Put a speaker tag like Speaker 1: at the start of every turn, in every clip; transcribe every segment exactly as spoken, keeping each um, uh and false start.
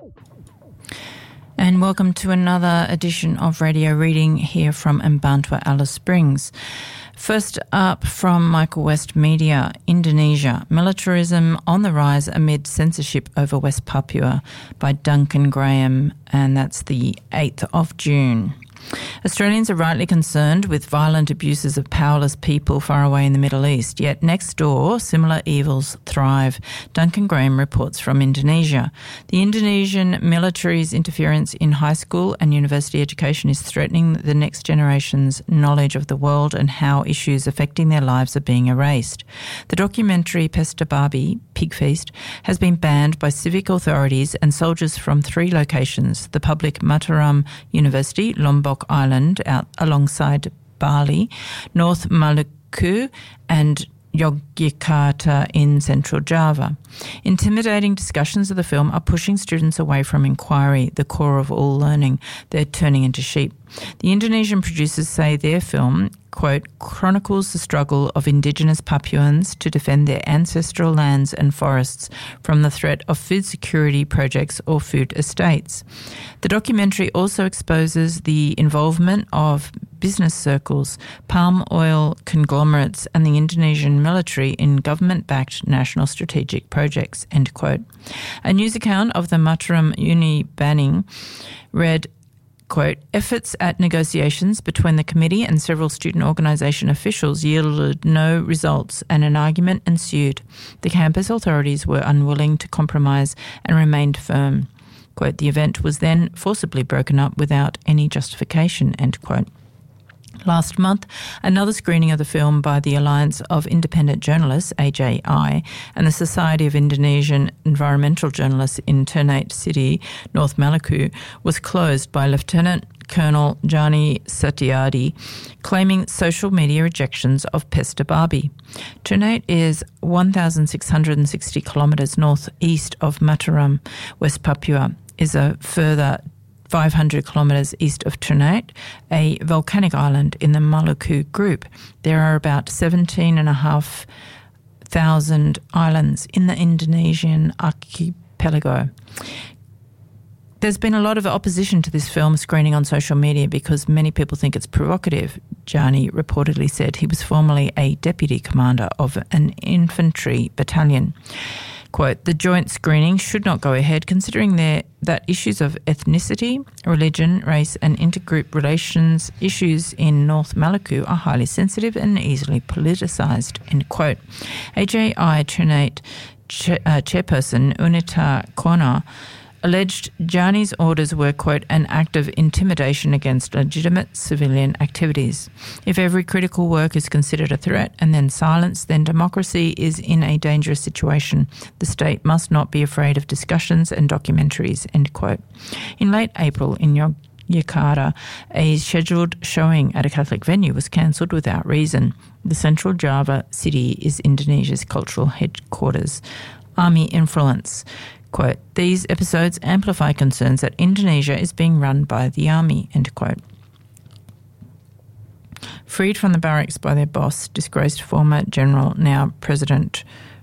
Speaker 1: And welcome to another edition of Radio Reading here from Mbantua, Alice Springs. First up from Michael West Media, Indonesia, Militarism on the Rise Amid Censorship over West Papua by Duncan Graham, and that's the eighth of June. Australians are rightly concerned with violent abuses of powerless people far away in the Middle East, yet next door similar evils thrive. Duncan Graham reports from Indonesia. The Indonesian military's interference in high school and university education is threatening the next generation's knowledge of the world and how issues affecting their lives are being erased. The documentary Pesta Babi, Pig Feast, has been banned by civic authorities and soldiers from three locations, the public Mataram University, Lombok Island out alongside Bali, North Maluku and Yogyakarta in central Java. Intimidating discussions of the film are pushing students away from inquiry, the core of all learning. They're turning into sheep. The Indonesian producers say their film, quote, chronicles the struggle of Indigenous Papuans to defend their ancestral lands and forests from the threat of food security projects or food estates. The documentary also exposes the involvement of business circles, palm oil conglomerates and the Indonesian military in government-backed national strategic projects, end quote. A news account of the Mataram Uni banning read, quote, efforts at negotiations between the committee and several student organisation officials yielded no results and an argument ensued. The campus authorities were unwilling to compromise and remained firm. Quote, the event was then forcibly broken up without any justification, end quote. Last month, another screening of the film by the Alliance of Independent Journalists, A J I, and the Society of Indonesian Environmental Journalists in Ternate City, North Maluku, was closed by Lieutenant Colonel Jani Setiadi, claiming social media rejections of Pesta Babi. Ternate is one thousand six hundred sixty kilometres northeast of Mataram. West Papua is a further five hundred kilometres east of Ternate, a volcanic island in the Maluku group. There are about seventeen and a half thousand islands in the Indonesian archipelago. There's been a lot of opposition to this film screening on social media because many people think it's provocative. Jani reportedly said he was formerly a deputy commander of an infantry battalion. Quote, the joint screening should not go ahead considering there, that issues of ethnicity, religion, race and intergroup relations issues in North Maluku are highly sensitive and easily politicised, end quote. A J I Ternate cha- uh, chairperson Unita Kona alleged Jani's orders were, quote, an act of intimidation against legitimate civilian activities. If every critical work is considered a threat and then silenced, then democracy is in a dangerous situation. The state must not be afraid of discussions and documentaries, end quote. In late April in Yogyakarta, a scheduled showing at a Catholic venue was cancelled without reason. The central Java city is Indonesia's cultural headquarters. Army influence. Quote, these episodes amplify concerns that Indonesia is being run by the army, end quote. Freed from the barracks by their boss, disgraced former general, now President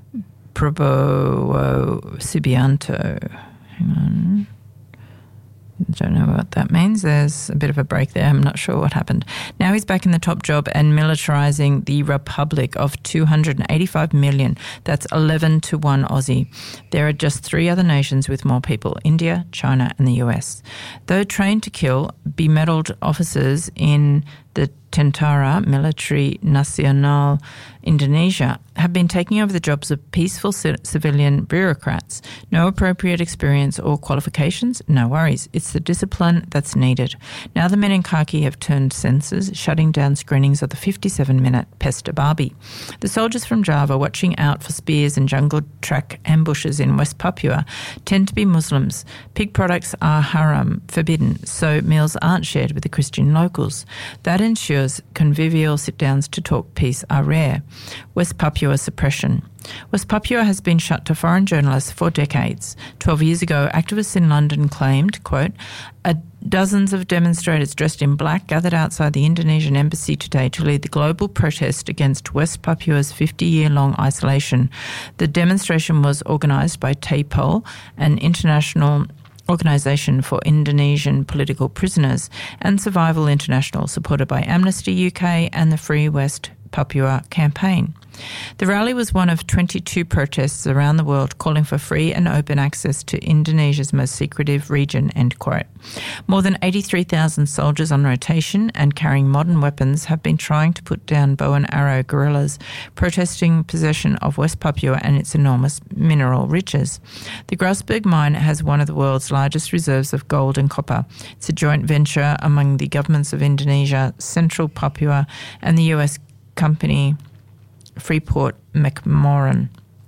Speaker 1: Prabowo Subianto. Hang on. Don't know what that means. There's a bit of a break there. I'm not sure what happened. Now he's back in the top job and militarising the Republic of two hundred eighty-five million. That's eleven to one Aussie. There are just three other nations with more people, India, China and the U S. Though trained to kill, bemedalled officers in the Tentara Military Nasional Indonesia have been taking over the jobs of peaceful c- civilian bureaucrats. No appropriate experience or qualifications? No worries. It's the discipline that's needed. Now the men in khaki have turned censors, shutting down screenings of the fifty-seven minute Pesta Babi. The soldiers from Java watching out for spears and jungle track ambushes in West Papua tend to be Muslims. Pig products are haram, forbidden, so meals aren't shared with the Christian locals. That ensures convivial sit-downs to talk peace are rare. West Papua suppression. West Papua has been shut to foreign journalists for decades. Twelve years ago, activists in London claimed, quote, a dozens of demonstrators dressed in black gathered outside the Indonesian embassy today to lead the global protest against West Papua's fifty-year-long isolation. The demonstration was organised by TAPOL, an international Organisation for Indonesian Political Prisoners, and Survival International, supported by Amnesty U K and the Free West Papua campaign. The rally was one of twenty-two protests around the world calling for free and open access to Indonesia's most secretive region, end quote. More than eighty-three thousand soldiers on rotation and carrying modern weapons have been trying to put down bow and arrow guerrillas protesting possession of West Papua and its enormous mineral riches. The Grasberg mine has one of the world's largest reserves of gold and copper. It's a joint venture among the governments of Indonesia, Central Papua, and the U S company Freeport McMoran.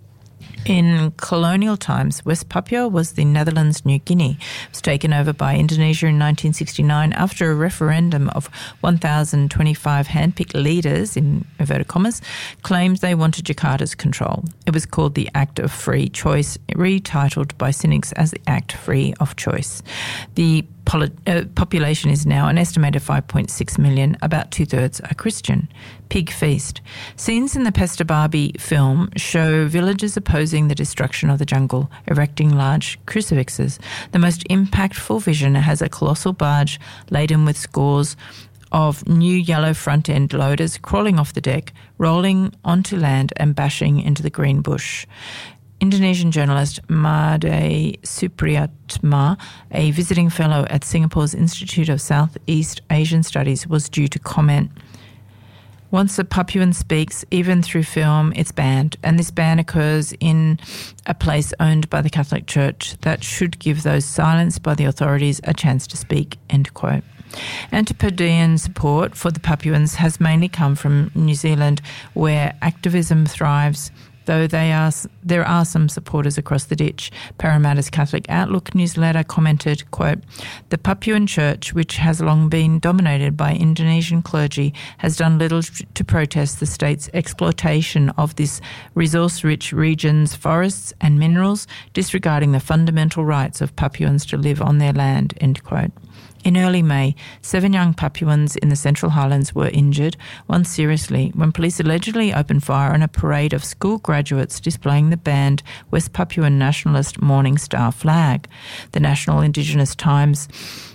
Speaker 1: In colonial times, West Papua was the Netherlands' New Guinea. It was taken over by Indonesia in nineteen sixty-nine after a referendum of one thousand twenty-five handpicked leaders, in inverted commas, claimed they wanted Jakarta's control. It was called the Act of Free Choice, retitled by cynics as the Act Free of Choice. The Poli- uh, population is now an estimated five point six million, about two-thirds are Christian. Pig Feast. Scenes in the Pesta Barbie film show villagers opposing the destruction of the jungle, erecting large crucifixes. The most impactful vision has a colossal barge laden with scores of new yellow front-end loaders crawling off the deck, rolling onto land and bashing into the green bush. Indonesian journalist Made Supriyatma, a visiting fellow at Singapore's Institute of Southeast Asian Studies, was due to comment, "Once a Papuan speaks, even through film, it's banned, and this ban occurs in a place owned by the Catholic Church. That should give those silenced by the authorities a chance to speak," end quote. Antipodean support for the Papuans has mainly come from New Zealand, where activism thrives, though they are, there are some supporters across the ditch. Parramatta's Catholic Outlook newsletter commented, quote, "The Papuan Church, which has long been dominated by Indonesian clergy, has done little to protest the state's exploitation of this resource-rich region's forests and minerals, disregarding the fundamental rights of Papuans to live on their land," end quote. In early May, seven young Papuans in the Central Highlands were injured, one seriously, when police allegedly opened fire on a parade of school graduates displaying the banned West Papuan nationalist Morning Star flag. The National Indigenous Times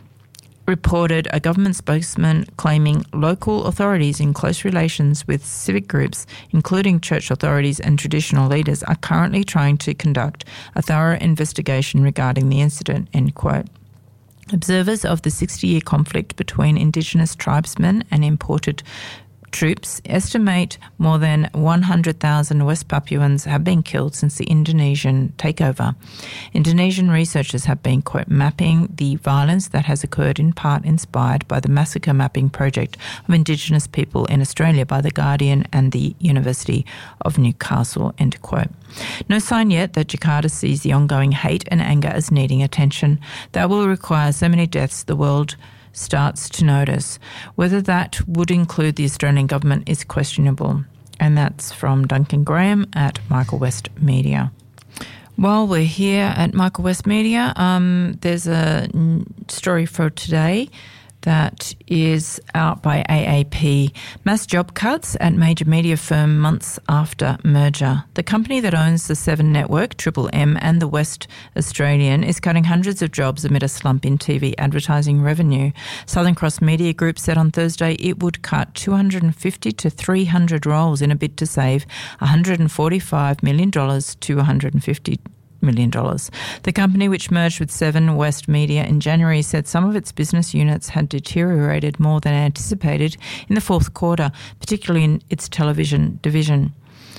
Speaker 1: reported a government spokesman claiming local authorities in close relations with civic groups, including church authorities and traditional leaders, are currently trying to conduct a thorough investigation regarding the incident, end quote. Observers of the sixty-year conflict between Indigenous tribesmen and imported troops estimate more than one hundred thousand West Papuans have been killed since the Indonesian takeover. Indonesian researchers have been, quote, mapping the violence that has occurred, in part inspired by the massacre mapping project of Indigenous people in Australia by The Guardian and the University of Newcastle, end quote. No sign yet that Jakarta sees the ongoing hate and anger as needing attention. That will require so many deaths the world starts to notice. Whether that would include the Australian government is questionable. And that's from Duncan Graham at Michael West Media. While we're here at Michael West Media, um, there's a story for today that is out by A A P. Mass job cuts at major media firm months after merger. The company that owns the Seven Network, Triple M, and the West Australian is cutting hundreds of jobs amid a slump in T V advertising revenue. Southern Cross Media Group said on Thursday it would cut two hundred fifty to three hundred roles in a bid to save one hundred forty-five million dollars to one hundred fifty million dollars. The company, which merged with Seven West Media in January, said some of its business units had deteriorated more than anticipated in the fourth quarter, particularly in its television division.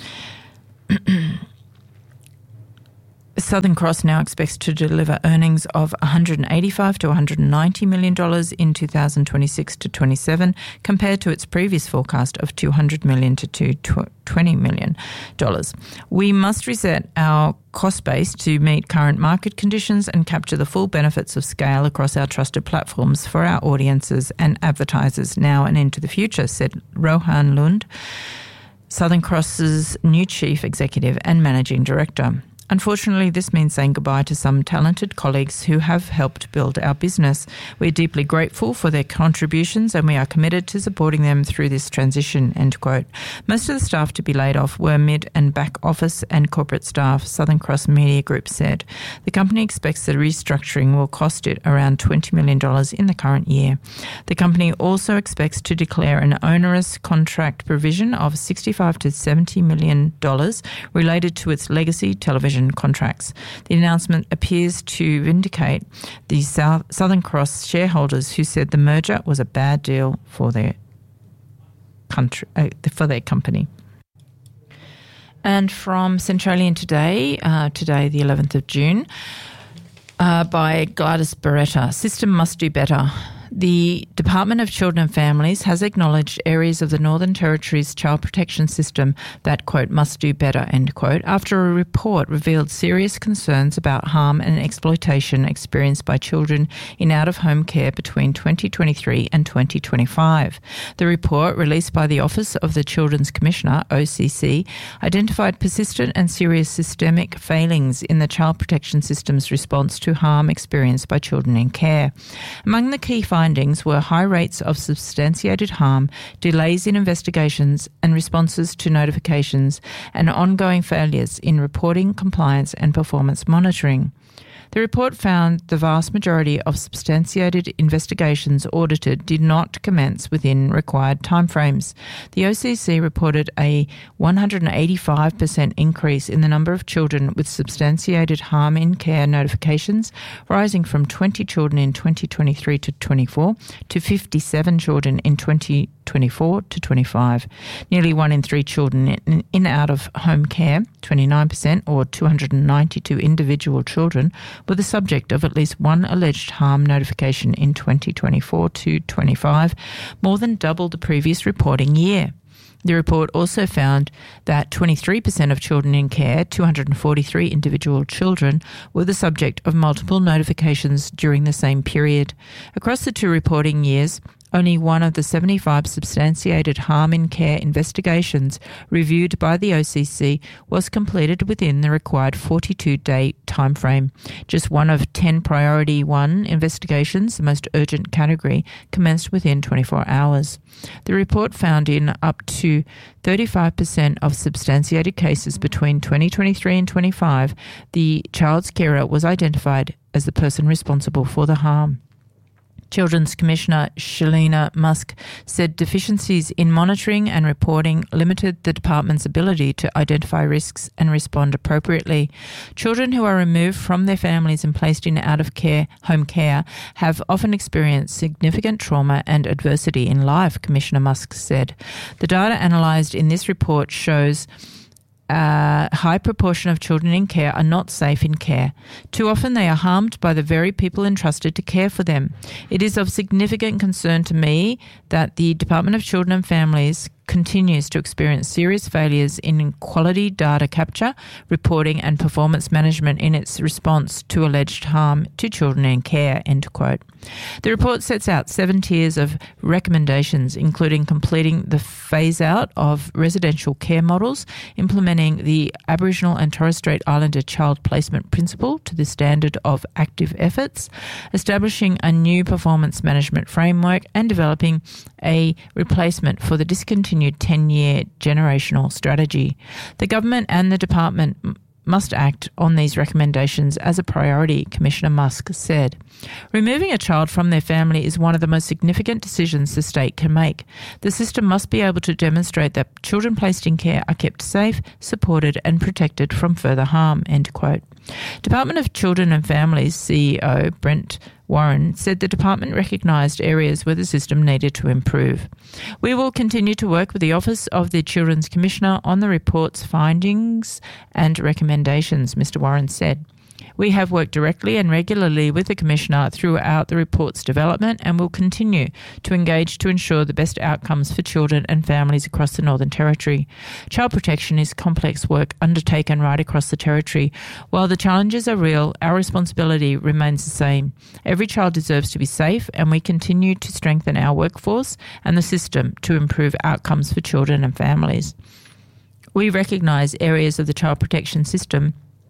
Speaker 1: Southern Cross now expects to deliver earnings of one hundred eighty-five to one hundred ninety million dollars in two thousand twenty-six to twenty-seven, compared to its previous forecast of two hundred million dollars to two hundred twenty million dollars. We must reset our cost base to meet current market conditions and capture the full benefits of scale across our trusted platforms for our audiences and advertisers now and into the future, said Rohan Lund, Southern Cross's new chief executive and managing director. Unfortunately, this means saying goodbye to some talented colleagues who have helped build our business. We're deeply grateful for their contributions and we are committed to supporting them through this transition, end quote. Most of the staff to be laid off were mid and back office and corporate staff, Southern Cross Media Group said. The company expects the restructuring will cost it around twenty million dollars in the current year. The company also expects to declare an onerous contract provision of sixty-five to seventy million dollars related to its legacy television contracts. The announcement appears to vindicate the South, Southern Cross shareholders who said the merger was a bad deal for their country, uh, for their company. And from Centralian Today, uh, today the eleventh of June, uh, by Gladys Beretta, System Must Do Better. The Department of Children and Families has acknowledged areas of the Northern Territory's child protection system that, quote, must do better, end quote, after a report revealed serious concerns about harm and exploitation experienced by children in out-of-home care between twenty twenty-three and twenty twenty-five. The report, released by the Office of the Children's Commissioner, O C C, identified persistent and serious systemic failings in the child protection system's response to harm experienced by children in care. Among the key findings Findings were high rates of substantiated harm, delays in investigations and responses to notifications, and ongoing failures in reporting, compliance and performance monitoring. The report found the vast majority of substantiated investigations audited did not commence within required timeframes. The O C C reported a one hundred eighty-five percent increase in the number of children with substantiated harm in care notifications, rising from twenty children in twenty twenty-three to twenty-four to fifty-seven children in twenty twenty-four to twenty-five. Nearly one in three children in, in out-of-home care, twenty-nine percent or two hundred ninety-two individual children, were the subject of at least one alleged harm notification in twenty twenty-four to twenty-five, more than double the previous reporting year. The report also found that twenty-three percent of children in care, two hundred forty-three individual children, were the subject of multiple notifications during the same period. Across the two reporting years, only one of the seventy-five substantiated harm in care investigations reviewed by the O C C was completed within the required forty-two day timeframe. Just one of ten priority one investigations, the most urgent category, commenced within twenty-four hours. The report found in up to thirty-five percent of substantiated cases between twenty twenty-three and twenty-five, the child's carer was identified as the person responsible for the harm. Children's Commissioner Shelina Musk said deficiencies in monitoring and reporting limited the department's ability to identify risks and respond appropriately. Children who are removed from their families and placed in out-of-care home care have often experienced significant trauma and adversity in life, Commissioner Musk said. The data analysed in this report shows a high proportion of children in care are not safe in care. Too often they are harmed by the very people entrusted to care for them. It is of significant concern to me that the Department of Children and Families continues to experience serious failures in quality data capture, reporting and performance management in its response to alleged harm to children in care, end quote. The report sets out seven tiers of recommendations, including completing the phase-out of residential care models, implementing the Aboriginal and Torres Strait Islander child placement principle to the standard of active efforts, establishing a new performance management framework, and developing a replacement for the discontinued ten-year generational strategy. The government and the department must act on these recommendations as a priority, Commissioner Musk said. Removing a child from their family is one of the most significant decisions the state can make. The system must be able to demonstrate that children placed in care are kept safe, supported and protected from further harm, end quote. Department of Children and Families C E O Brent Warren said the department recognised areas where the system needed to improve. We will continue to work with the Office of the Children's Commissioner on the report's findings and recommendations, Mister Warren said. We have worked directly and regularly with the Commissioner throughout the report's development and will continue to engage to ensure the best outcomes for children and families across the Northern Territory. Child protection is complex work undertaken right across the Territory. While the challenges are real, our responsibility remains the same. Every child deserves to be safe, and we continue to strengthen our workforce and the system to improve outcomes for children and families. We recognise areas of the child protection system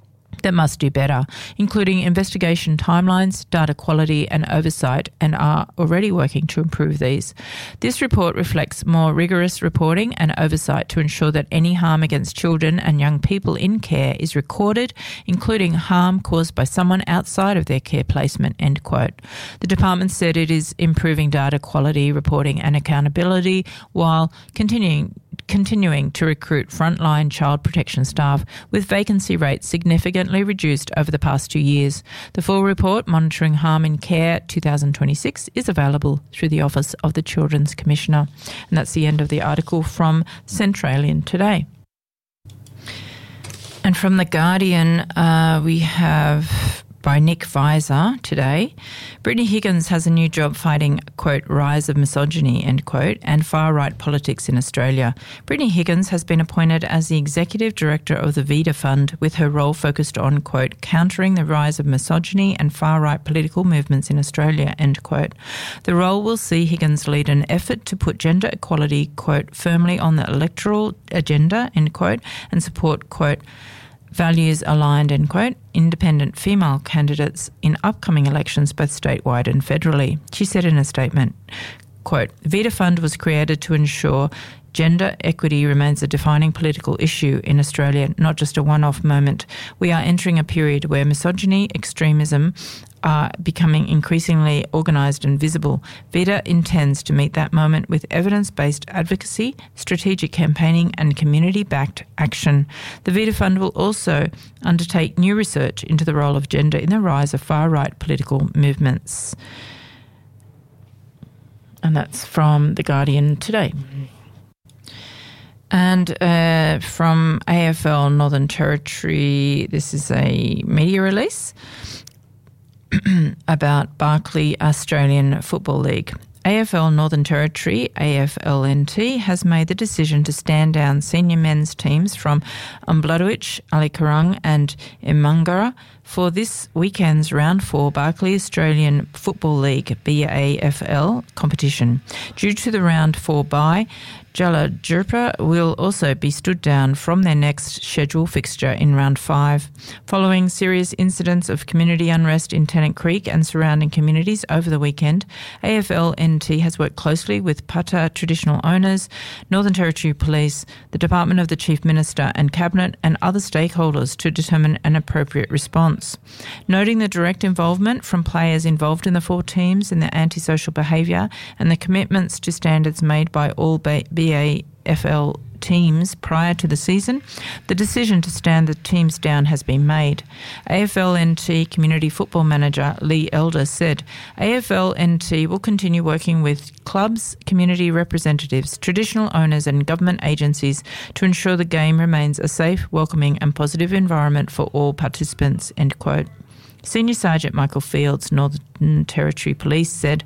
Speaker 1: that must do better, including investigation timelines, data quality and oversight, and are already working to improve these. This report reflects more rigorous reporting and oversight to ensure that any harm against children and young people in care is recorded, including harm caused by someone outside of their care placement, end quote. The department said it is improving data quality, reporting and accountability while continuing continuing to recruit frontline child protection staff, with vacancy rates significantly reduced over the past two years. The full report, Monitoring Harm in Care twenty twenty-six, is available through the Office of the Children's Commissioner. And that's the end of the article from Centralian today. And from The Guardian, uh, we have by Nick Visor today. Brittany Higgins has a new job fighting, quote, rise of misogyny, end quote, and far-right politics in Australia. Brittany Higgins has been appointed as the Executive Director of the Vida Fund, with her role focused on, quote, countering the rise of misogyny and far-right political movements in Australia, end quote. The role will see Higgins lead an effort to put gender equality, quote, firmly on the electoral agenda, end quote, and support, quote, values aligned, end quote, independent female candidates in upcoming elections, both statewide and federally. She said in a statement, quote, Vida Fund was created to ensure gender equity remains a defining political issue in Australia, not just a one-off moment. We are entering a period where misogyny, extremism are becoming increasingly organised and visible. Vida intends to meet that moment with evidence-based advocacy, strategic campaigning and community-backed action. The Vida Fund will also undertake new research into the role of gender in the rise of far-right political movements. And that's from The Guardian today. And uh, from A F L Northern Territory, this is a media release about Barkly Australian Football League. A F L Northern Territory, A F L N T, has made the decision to stand down senior men's teams from Umbladowitch, Alikarung and Imangara for this weekend's Round four Barkly Australian Football League B A F L competition. Due to the Round four bye, Jalajurpa will also be stood down from their next scheduled fixture in Round five. Following serious incidents of community unrest in Tennant Creek and surrounding communities over the weekend, A F L N T has worked closely with Pata traditional owners, Northern Territory Police, the Department of the Chief Minister and Cabinet and other stakeholders to determine an appropriate response. Noting the direct involvement from players involved in the four teams in their antisocial behaviour and the commitments to standards made by all B A F L teams prior to the season, the decision to stand the teams down has been made. A F L N T Community Football Manager Lee Elder said, A F L N T will continue working with clubs, community representatives, traditional owners and government agencies to ensure the game remains a safe, welcoming and positive environment for all participants, end quote. Senior Sergeant Michael Fields, Northern Territory Police, said,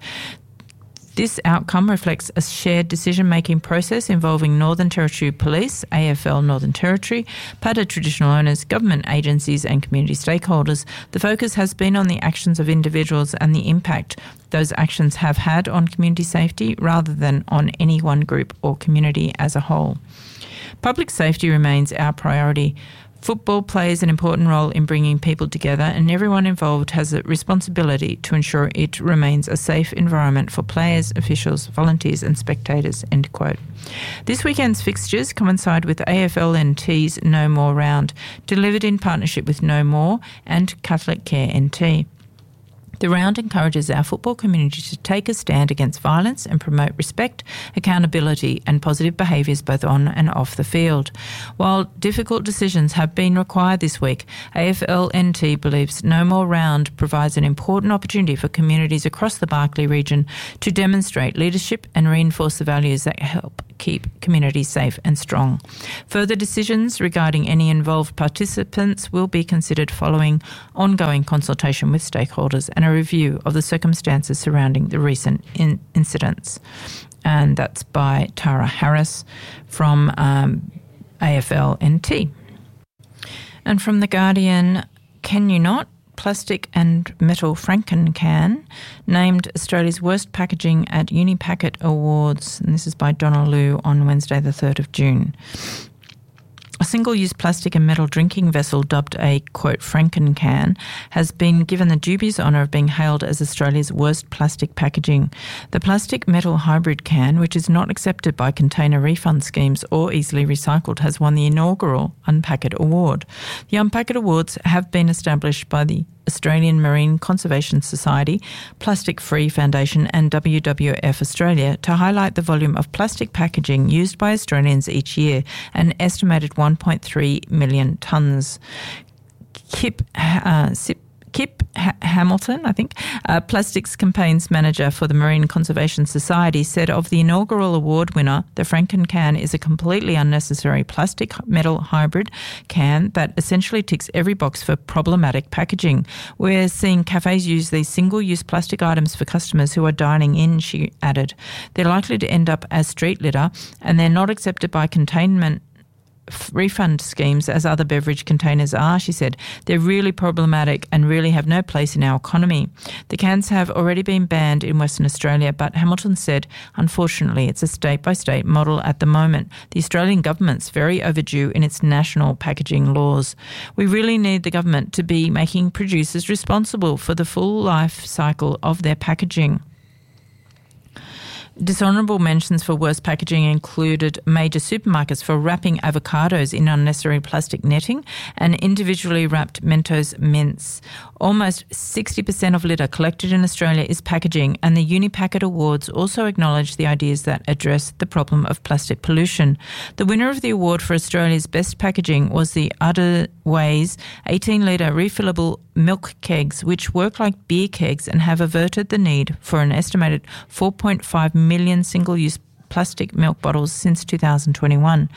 Speaker 1: this outcome reflects a shared decision-making process involving Northern Territory Police, A F L Northern Territory, Pata traditional owners, government agencies and community stakeholders. The focus has been on the actions of individuals and the impact those actions have had on community safety rather than on any one group or community as a whole. Public safety remains our priority. Football plays an important role in bringing people together, and everyone involved has a responsibility to ensure it remains a safe environment for players, officials, volunteers and spectators, end quote. This weekend's fixtures coincide with A F L N T's No More round, delivered in partnership with No More and Catholic Care N T. The round encourages our football community to take a stand against violence and promote respect, accountability and positive behaviours both on and off the field. While difficult decisions have been required this week, A F L N T believes No More round provides an important opportunity for communities across the Barkly region to demonstrate leadership and reinforce the values that help keep communities safe and strong. Further decisions regarding any involved participants will be considered following ongoing consultation with stakeholders and a review of the circumstances surrounding the recent in- incidents. And that's by Tara Harris from um, A F L N T. And from The Guardian, Can You Not? Plastic and metal Franken can, named Australia's worst packaging at Unipacket Awards. And this is by Donna Liu on Wednesday the third of June. single-use plastic and metal drinking vessel dubbed a, quote, Franken can, has been given the dubious honour of being hailed as Australia's worst plastic packaging. The plastic-metal hybrid can, which is not accepted by container refund schemes or easily recycled, has won the inaugural Unpack It Award. The Unpack It Awards have been established by the Australian Marine Conservation Society, Plastic Free Foundation and W W F Australia to highlight the volume of plastic packaging used by Australians each year, an estimated one point three million tonnes. Kip, uh, Sip, Kip ha- Hamilton, I think, uh, Plastics Campaigns Manager for the Marine Conservation Society, said of the inaugural award winner, the Franken can is a completely unnecessary plastic metal hybrid can that essentially ticks every box for problematic packaging. We're seeing cafes use these single-use plastic items for customers who are dining in, she added. They're likely to end up as street litter and they're not accepted by containment refund schemes as other beverage containers are, she said. They're really problematic and really have no place in our economy. The cans have already been banned in Western Australia, but Hamilton said, unfortunately, it's a state-by-state model at the moment. The Australian government's very overdue in its national packaging laws. We really need the government to be making producers responsible for the full life cycle of their packaging. Dishonourable mentions for worst packaging included major supermarkets for wrapping avocados in unnecessary plastic netting and individually wrapped Mentos mints. Almost sixty percent of litter collected in Australia is packaging, and the Unipacket Awards also acknowledge the ideas that address the problem of plastic pollution. The winner of the award for Australia's best packaging was the Otherways eighteen litre refillable milk kegs, which work like beer kegs and have averted the need for an estimated four point five million single-use plastic milk bottles since two thousand twenty-one.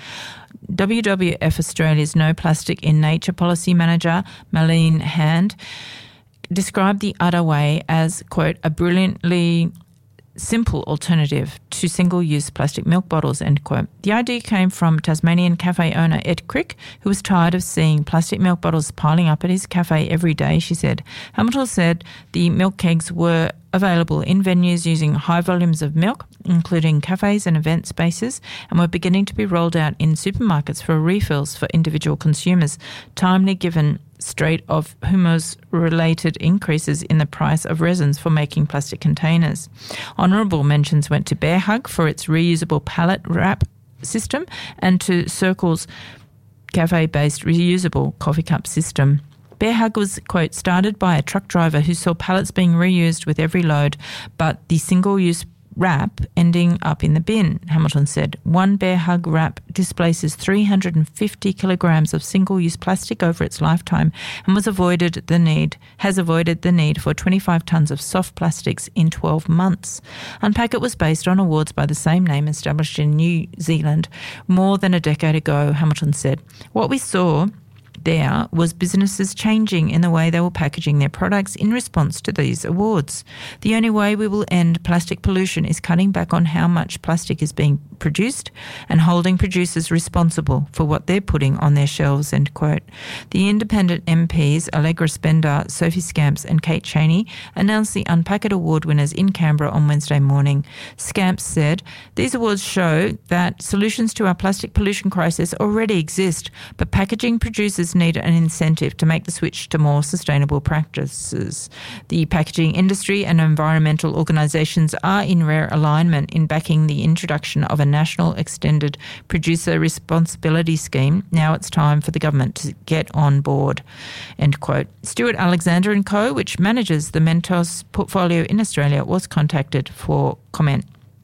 Speaker 1: W W F Australia's No Plastic in Nature policy manager, Marlene Hand, described the Otherway as, quote, a brilliantly simple alternative to single-use plastic milk bottles, end quote. The idea came from Tasmanian cafe owner Ed Crick, who was tired of seeing plastic milk bottles piling up at his cafe every day, she said. Hamilton said the milk kegs were available in venues using high volumes of milk, including cafes and event spaces, and were beginning to be rolled out in supermarkets for refills for individual consumers, timely given Strait of Hormuz-related increases in the price of resins for making plastic containers. Honourable mentions went to Bear Hug for its reusable pallet wrap system and to Circle's cafe-based reusable coffee cup system. Bear Hug was, quote, started by a truck driver who saw pallets being reused with every load, but the single-use wrap ending up in the bin, Hamilton said. One Bear Hug wrap displaces three hundred fifty kilograms of single-use plastic over its lifetime and was avoided the need, has avoided the need for twenty-five tonnes of soft plastics in twelve months. Unpack It was based on awards by the same name established in New Zealand more than a decade ago, Hamilton said. What we saw there was businesses changing in the way they were packaging their products in response to these awards. The only way we will end plastic pollution is cutting back on how much plastic is being produced and holding producers responsible for what they're putting on their shelves, end quote. The independent M Ps, Allegra Spender, Sophie Scamps and Kate Cheney, announced the Unpack It Award winners in Canberra on Wednesday morning. Scamps said, these awards show that solutions to our plastic pollution crisis already exist, but packaging producers need an incentive to make the switch to more sustainable practices. The packaging industry and environmental organisations are in rare alignment in backing the introduction of a national extended producer responsibility scheme. Now it's time for the government to get on board, end quote. Stuart Alexander and Co., which manages the Mentos portfolio in Australia, was contacted for comment.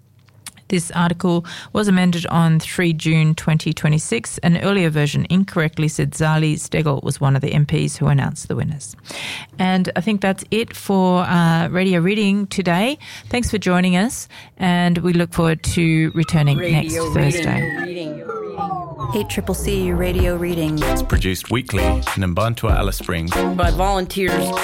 Speaker 1: This article was amended on the third of June twenty twenty-six. An earlier version incorrectly said Zali Steggall was one of the M Ps who announced the winners. And I think that's it for uh, Radio Reading today. Thanks for joining us, and we look forward to returning Radio next reading. Thursday. Reading.
Speaker 2: eight C C C Radio Reading.
Speaker 3: It's produced weekly in Mbantua, Alice Springs
Speaker 2: by volunteers